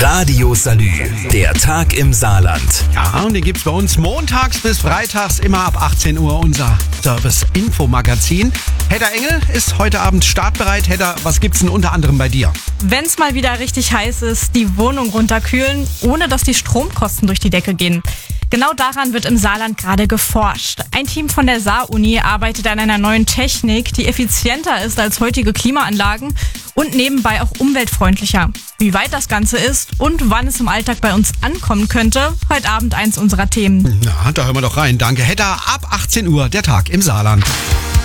Radio Salü, der Tag im Saarland. Ja, und den gibt's bei uns montags bis freitags immer ab 18 Uhr, unser Service-Info-Magazin. Hedda Engel ist heute Abend startbereit. Hedda, was gibt's denn unter anderem bei dir? Wenn's mal wieder richtig heiß ist, die Wohnung runterkühlen, ohne dass die Stromkosten durch die Decke gehen. Genau daran wird im Saarland gerade geforscht. Ein Team von der Saar-Uni arbeitet an einer neuen Technik, die effizienter ist als heutige Klimaanlagen und nebenbei auch umweltfreundlicher. Wie weit das Ganze ist und wann es im Alltag bei uns ankommen könnte, heute Abend eins unserer Themen. Na, da hören wir doch rein. Danke, Hedda. Ab 18 Uhr, der Tag im Saarland.